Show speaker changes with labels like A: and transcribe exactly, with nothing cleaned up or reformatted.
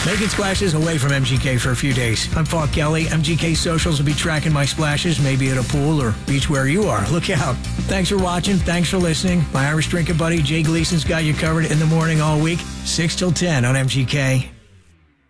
A: Making splashes away from M G K for a few days. I'm Paul Kelly. M G K Socials will be tracking my splashes, maybe at a pool or beach where you are. Look out. Thanks for watching. Thanks for listening. My Irish drinking buddy Jay Gleason's got you covered in the morning all week, six till ten on M G K.